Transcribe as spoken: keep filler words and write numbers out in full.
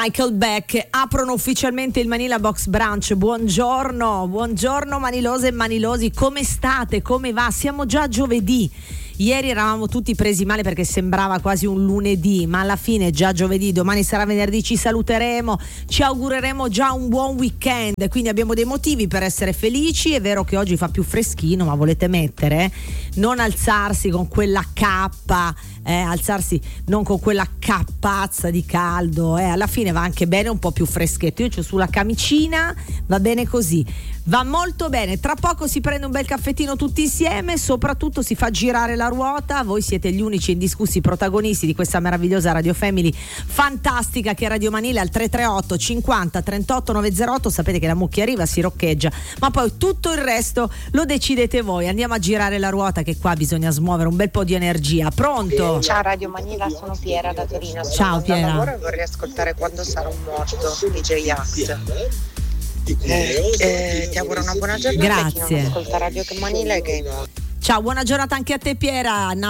Michael Beck aprono ufficialmente il Manila Box Brunch. Buongiorno, buongiorno manilose e manilosi, come state? Come va? Siamo già giovedì. Ieri eravamo tutti presi male perché sembrava quasi un lunedì, ma alla fine è già giovedì, domani sarà venerdì, ci saluteremo, ci augureremo già un buon weekend, quindi abbiamo dei motivi per essere felici. È vero che oggi fa più freschino, ma volete mettere? Non alzarsi con quella cappa, eh, alzarsi non con quella cappazza di caldo, eh, alla fine va anche bene un po' più freschetto. Io c'ho sulla camicina, va bene così, va molto bene. Tra poco si prende un bel caffettino tutti insieme, soprattutto si fa girare la ruota. Voi siete gli unici indiscussi protagonisti di questa meravigliosa Radio Family fantastica che è Radio Manila al tre tre otto cinquanta trentotto novecentootto. Sapete che la mucchia arriva, si roccheggia, ma poi tutto il resto lo decidete voi. Andiamo a girare la ruota che qua bisogna smuovere un bel po' di energia. Pronto? Ciao Radio Manila, sono Piera da Torino. Sono Ciao Piera. Lavoro e vorrei ascoltare Quando sarò morto di J-Ax. Eh, eh, ti auguro una buona giornata. Grazie. Chi non ascolta Radio Manila e che ciao, buona giornata anche a te Piera.